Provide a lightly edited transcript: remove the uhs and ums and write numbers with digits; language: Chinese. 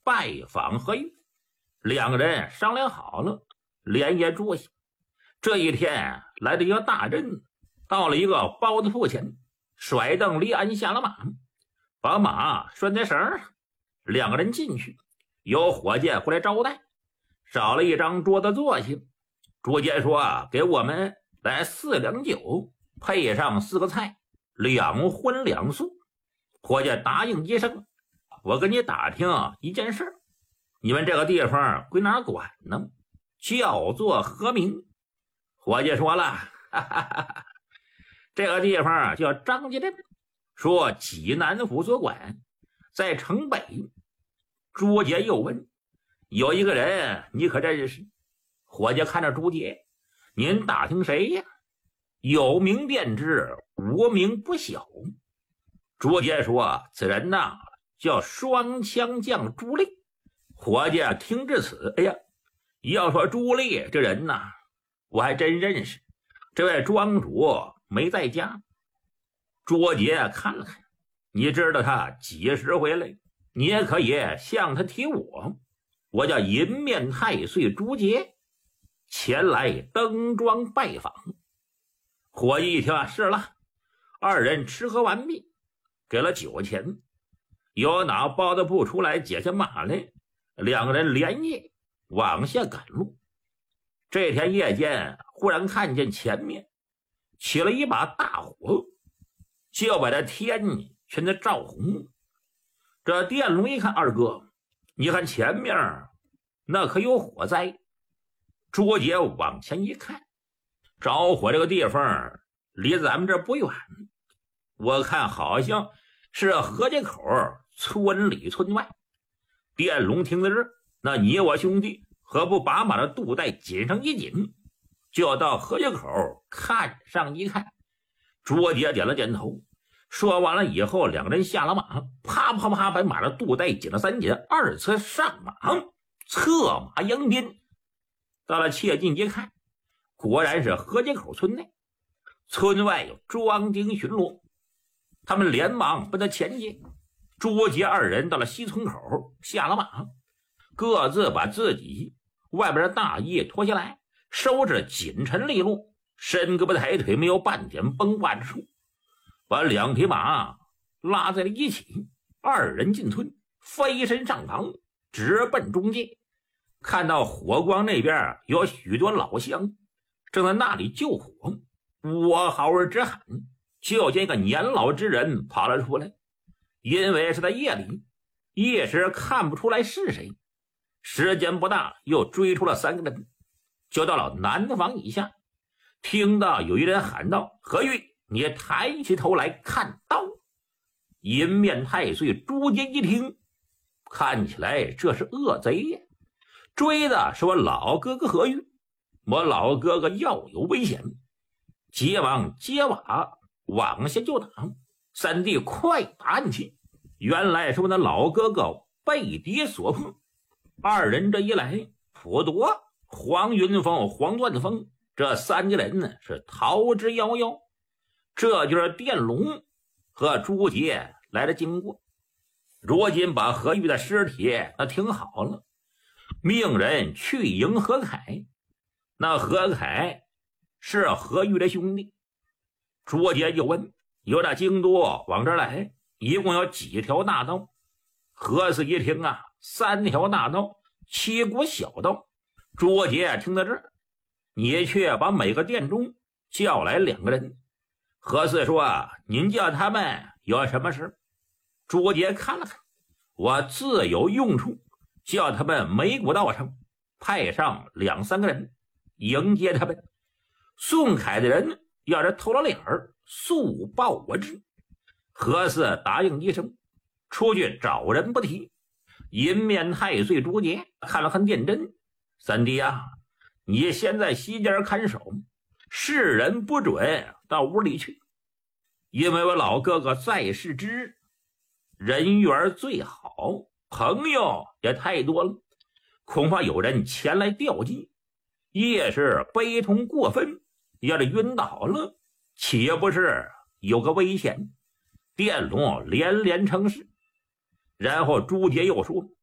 拜访何玉。两个人商量好了，连夜住下。这一天来到一个大镇，到了一个包子铺前，甩蹬离鞍下了马，把马拴在绳上。两个人进去，有伙计回来招待，找了一张桌子坐下。主街说：“给我们来4两酒，配上4个菜，2荤2素。”伙计答应一声。我跟你打听一件事，你们这个地方归哪管呢？叫做何名？伙计说了，哈哈哈，这个地方叫张家镇，说济南府所管，在城北。朱杰又问，有一个人你可认识？伙计看着朱杰，您打听谁呀？有名便知，无名不晓。朱杰说，此人呐叫双枪将朱烈。伙计听至此，哎呀，要说朱烈这人呐，我还真认识。这位庄主没在家。朱杰看了看，你知道他几时回来？你也可以向他提我叫银面太岁朱杰，前来登庄拜访。伙计一听是了，二人吃喝完毕，给了酒钱，有拿包子铺出来解下马来，两个人连夜往下赶路。这天夜间，忽然看见前面起了一把大火，就把这天全在照红。这电龙一看，二哥，你看前面那可有火灾。朱杰往前一看，着火这个地方离咱们这不远，我看好像是河街口村里村外。电龙听到这儿，那你我兄弟何不把马的肚带紧上一紧，就到河街口看上一看。朱杰点了点头。说完了以后，两个人下了马，啪啪啪把马的肚带紧了3紧，二次上马，策马扬鞭。到了切近一看，果然是河街口村内，村外有庄丁巡逻。他们连忙奔到前街。朱杰二人到了西村口，下了马，各自把自己外边的大衣脱下来，收着紧沉利落，伸胳膊抬腿，没有半点崩挂之处，把两匹马拉在了一起。二人进村，飞身上堂，直奔中街。看到火光那边有许多老乡正在那里救火，我嚎而直喊。就见一个年老之人跑了出来，因为是在夜里，一时看不出来是谁。时间不大，又追出了3个人，就到了南房以下，听到有一人喊道：“何玉，你抬起头来看刀。”银面太岁朱杰一听，看起来这是恶贼呀，追的是我老哥哥何玉，我老哥哥要有危险，急忙接瓦往下就打。三弟快打暗器，原来是我的老哥哥被敌所迫。二人这一来，普夺、黄云峰、黄断峰这3个人呢是逃之夭夭。这就是电龙和朱杰来的经过。如今把何玉的尸体那听好了，命人去迎何凯。那何凯是何玉的兄弟。朱杰就问，由那京都往这儿来一共有几条大道？何四一听啊，3条大道，7股小道。朱杰听到这儿，你却把每个店中叫来2个人。何四说，您叫他们有什么事？朱杰看了看，我自有用处，叫他们眉骨道上派上2、3个人迎接他们。宋凯的人要是透了脸儿，速报我知。何四答应一声，出去找人不提。银面太岁朱杰看了看电针，三弟啊，你先在西间看守，是人不准到屋里去，因为我老哥哥在世之日，人缘最好，朋友也太多了，恐怕有人前来吊祭，夜是悲痛过分，要是晕倒了，岂不是有个危险？电龙连连称是。然后朱杰又说，